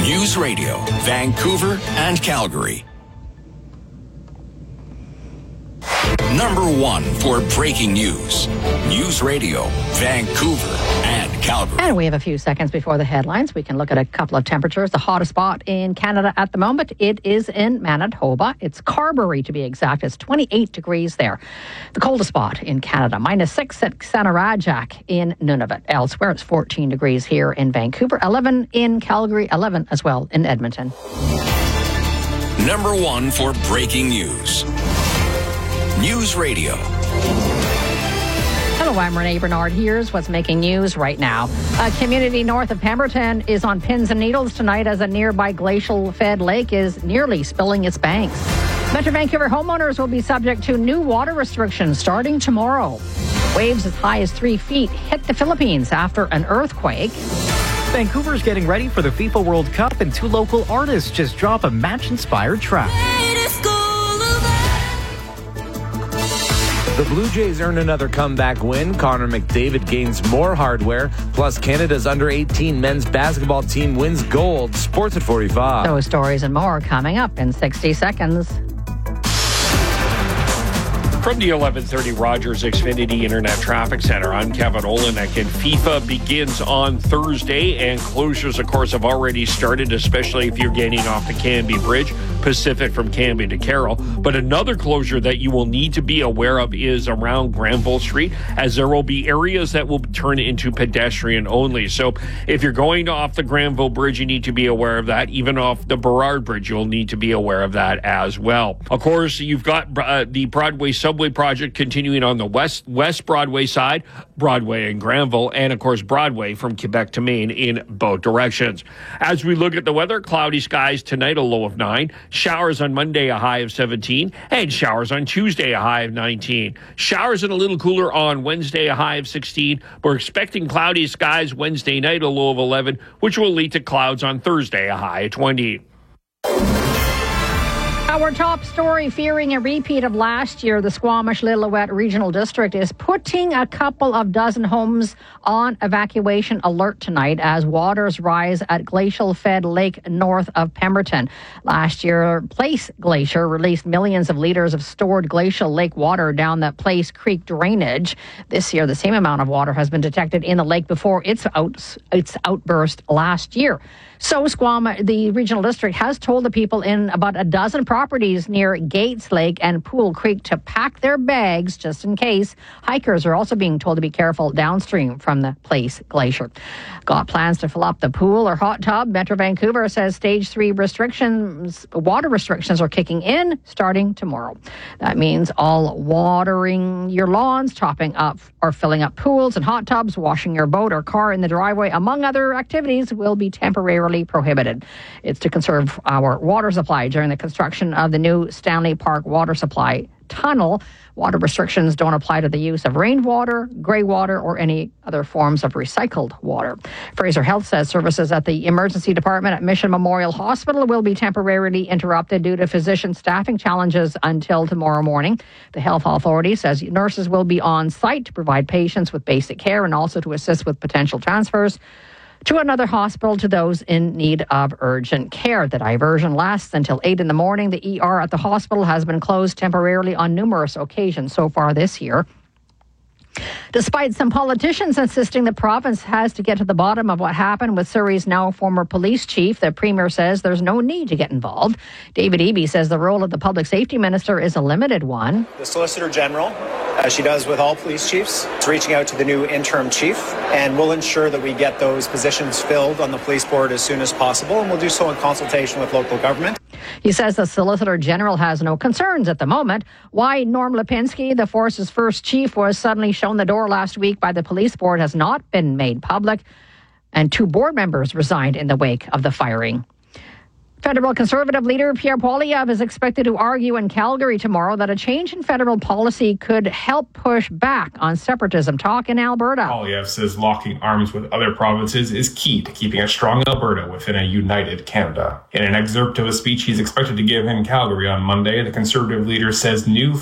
News Radio, Vancouver and Calgary. Number one for breaking news. News Radio, Vancouver and Calgary. And we have a few seconds before the headlines. We can look at a couple of temperatures. The hottest spot in Canada at the moment, it is in Manitoba. It's Carberry to be exact. It's 28 degrees there. The coldest spot in Canada, -6 at Sanarajak in Nunavut. Elsewhere, it's 14 degrees here in Vancouver, 11 in Calgary, 11 as well in Edmonton. Number one for breaking news. News Radio. Hello, I'm Renee Bernard. Here's what's making news right now. A community north of Pemberton is on pins and needles tonight as a nearby glacial-fed lake is nearly spilling its banks. Metro Vancouver homeowners will be subject to new water restrictions starting tomorrow. Waves as high as 3 feet hit the Philippines after an earthquake. Vancouver's getting ready for the FIFA World Cup, and 2 local artists just drop a match-inspired track. The Blue Jays earn another comeback win. Connor McDavid gains more hardware. Plus, Canada's under-18 men's basketball team wins gold. Sports at 45. Those stories and more coming up in 60 seconds. From the 1130 Rogers Xfinity Internet Traffic Center, I'm Kevin Olenek, and FIFA begins on Thursday, and closures, of course, have already started, especially if you're getting off the Canby Bridge, Pacific from Canby to Carroll. But another closure that you will need to be aware of is around Granville Street, as there will be areas that will turn into pedestrian only. So if you're going off the Granville Bridge, you need to be aware of that. Even off the Burrard Bridge, you'll need to be aware of that as well. Of course, you've got the Broadway subway project continuing on the West Broadway side, Broadway and Granville, and of course Broadway from Quebec to Maine in both directions. As we look at the weather, cloudy skies tonight, a low of 9. Showers on Monday, a high of 17. And showers on Tuesday, a high of 19. Showers and a little cooler on Wednesday, a high of 16. We're expecting cloudy skies Wednesday night, a low of 11, which will lead to clouds on Thursday, a high of 20. Our top story, fearing a repeat of last year, the Squamish-Lillooet Regional District is putting a couple of dozen homes on evacuation alert tonight as waters rise at glacial-fed lake north of Pemberton. Last year, Place Glacier released millions of liters of stored glacial lake water down the Place Creek drainage. This year, the same amount of water has been detected in the lake before its outburst last year. So the regional district has told the people in about a dozen properties near Gates Lake and Pool Creek to pack their bags just in case. Hikers are also being told to be careful downstream from the Place Glacier. Got plans to fill up the pool or hot tub? Metro Vancouver says Stage 3 water restrictions are kicking in starting tomorrow. That means all watering your lawns, topping up or filling up pools and hot tubs, washing your boat or car in the driveway, among other activities, will be temporarily prohibited. It's to conserve our water supply during the construction of the new Stanley Park water supply tunnel. Water restrictions don't apply to the use of rainwater, grey water, or any other forms of recycled water. Fraser Health says services at the emergency department at Mission Memorial Hospital will be temporarily interrupted due to physician staffing challenges until tomorrow morning. The health authority says nurses will be on site to provide patients with basic care and also to assist with potential transfers to another hospital to those in need of urgent care. The diversion lasts until 8 in the morning. The ER at the hospital has been closed temporarily on numerous occasions so far this year. Despite some politicians insisting the province has to get to the bottom of what happened with Surrey's now former police chief, the Premier says there's no need to get involved. David Eby says the role of the Public Safety Minister is a limited one. The Solicitor General, as she does with all police chiefs, is reaching out to the new interim chief, and we'll ensure that we get those positions filled on the police board as soon as possible, and we'll do so in consultation with local government. He says the Solicitor General has no concerns at the moment. Why Norm Lipinski, the force's first chief, was suddenly shown the door last week by the police board has not been made public, and 2 board members resigned in the wake of the firing. Federal Conservative leader Pierre Poilievre is expected to argue in Calgary tomorrow that a change in federal policy could help push back on separatism talk in Alberta. Poilievre says locking arms with other provinces is key to keeping a strong Alberta within a united Canada. In an excerpt of a speech he's expected to give in Calgary on Monday, the Conservative leader says new